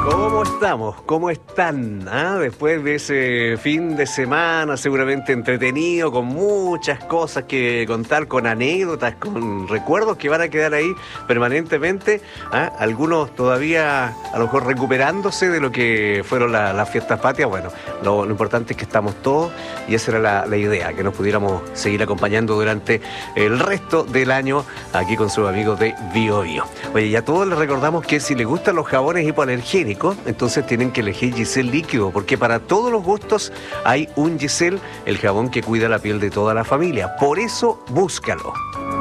¿Cómo estamos? ¿Cómo están? Después de ese fin de semana seguramente entretenido, con muchas cosas que contar, con anécdotas, con recuerdos que van a quedar ahí permanentemente. Algunos todavía a lo mejor recuperándose de lo que fueron las fiestas patrias. Bueno, lo importante es que estamos todos y esa era la idea, que nos pudiéramos seguir acompañando durante el resto del año aquí con sus amigos de Bio Bio. Oye, y a todos les recordamos que si les gustan los jabones hipoalergénicos, entonces tienen que elegir Giselle líquido, porque para todos los gustos hay un Giselle, el jabón que cuida la piel de toda la familia. Por eso, búscalo.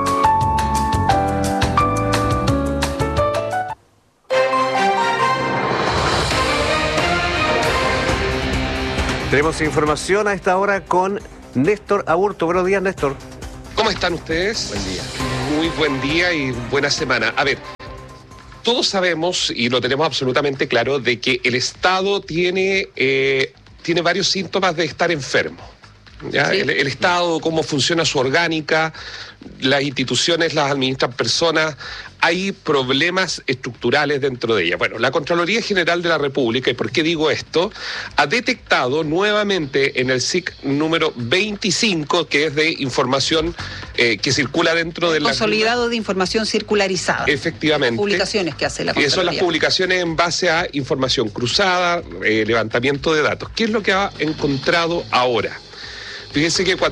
Tenemos información a esta hora con Néstor Aburto. Buenos días, Néstor. ¿Cómo están ustedes? Buen día. Muy buen día y buena semana. A ver, todos sabemos y lo tenemos absolutamente claro de que el Estado tiene varios síntomas de estar enfermo. ¿Ya? Sí. El Estado, cómo funciona su orgánica, las instituciones las administran personas, hay problemas estructurales dentro de ellas. Bueno, la Contraloría General de la República, ¿y por qué digo esto?, ha detectado nuevamente en el SIC número 25, que es de información que circula dentro del Consolidado de información circularizada. Efectivamente. Publicaciones que hace la Que son las Contraloría. publicaciones en base a información cruzada, levantamiento de datos. ¿Qué es lo que ha encontrado ahora? Fíjense que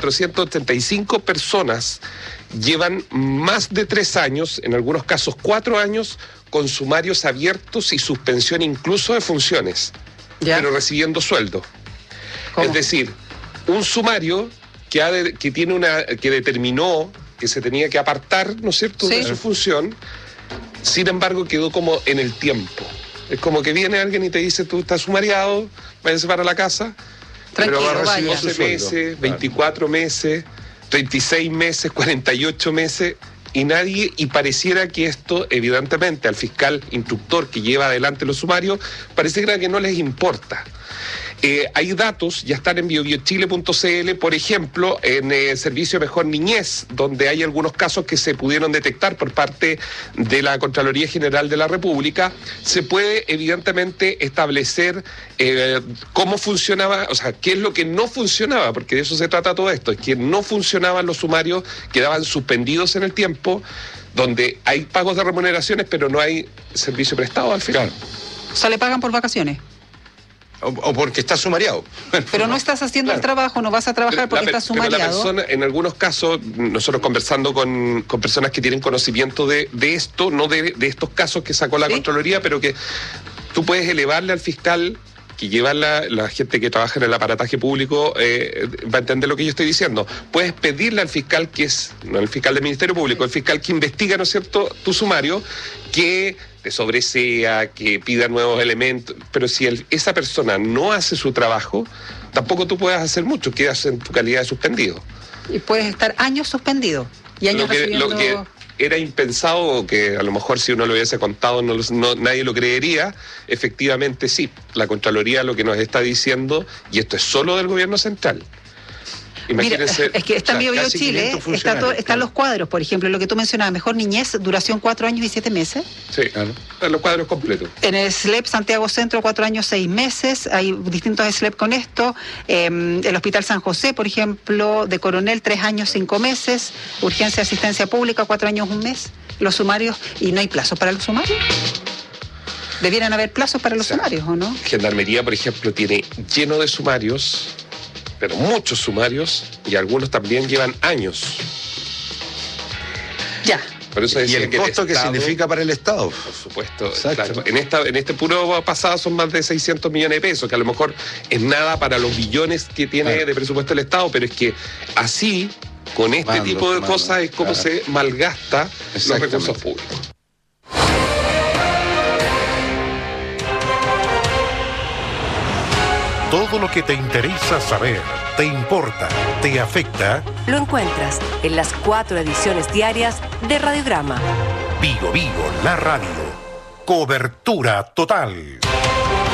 435 personas llevan más de 3 años, en algunos casos 4 años, con sumarios abiertos y suspensión incluso de funciones, ¿Ya? pero recibiendo sueldo. ¿Cómo? Es decir, un sumario que determinó que se tenía que apartar, ¿no es cierto?, Sí. de su función, sin embargo quedó como en el tiempo. Es como que viene alguien y te dice, tú estás sumariado, váyase para la casa. Tranquilo, Pero va a recibir vaya. 12 meses, 24 meses, 36 meses, 48 meses, y pareciera que esto, evidentemente, al fiscal instructor que lleva adelante los sumarios, pareciera que no les importa. Hay datos, ya están en biobiochile.cl, por ejemplo, en el servicio Mejor Niñez, donde hay algunos casos que se pudieron detectar por parte de la Contraloría General de la República. Se puede evidentemente establecer cómo funcionaba, o sea, qué es lo que no funcionaba, porque de eso se trata todo esto, es que no funcionaban los sumarios, quedaban suspendidos en el tiempo, donde hay pagos de remuneraciones, pero no hay servicio prestado al final. O sea, le pagan por vacaciones. O porque está sumariado. Pero no estás haciendo el trabajo, no vas a trabajar porque estás Pero la sumariado. persona, en algunos casos, nosotros conversando con personas que tienen conocimiento de esto, no de estos casos que sacó la ¿Sí? Contraloría, pero que tú puedes elevarle al fiscal que lleva la gente que trabaja en el aparataje público, va a entender lo que yo estoy diciendo. Puedes pedirle al fiscal, que es, no el fiscal del Ministerio Público, el fiscal que investiga, ¿no es cierto?, tu sumario, que te sobresea, que pida nuevos elementos, pero si esa persona no hace su trabajo, tampoco tú puedes hacer mucho, quedas en tu calidad de suspendido. Y puedes estar años suspendido. Y años Lo recibiendo... que era impensado, que a lo mejor si uno lo hubiese contado nadie lo creería, efectivamente sí. La Contraloría lo que nos está diciendo, y esto es solo del gobierno central. Imagínense, mira, es que está en Bio Bio casi Chile, 500 funcionarios, están los cuadros, por ejemplo, lo que tú mencionabas, Mejor Niñez, duración 4 años y 7 meses. Sí, claro. Los cuadros completos. En el SLEP Santiago Centro, 4 años, 6 meses. Hay distintos SLEP con esto. El Hospital San José, por ejemplo, de Coronel, 3 años, 5 meses. Urgencia de Asistencia Pública, 4 años, 1 mes. Los sumarios, y no hay plazos para los sumarios. Debieran haber plazos para los sumarios, ¿o no? Gendarmería, por ejemplo, tiene lleno de sumarios, pero muchos sumarios, y algunos también llevan años. Ya. Por eso Y decía el que costo que Estado, significa para el Estado. por supuesto, Exacto. claro. En este puro pasado son más de 600 millones de pesos, que a lo mejor es nada para los billones que tiene Claro. de presupuesto el Estado, pero es que así, con este Sumando, tipo de sumando, cosas, es como claro. se malgasta los Exactamente. recursos públicos. Todo lo que te interesa saber, te importa, te afecta. Lo encuentras en las 4 ediciones diarias de Radiograma. Vigo, la radio. Cobertura total.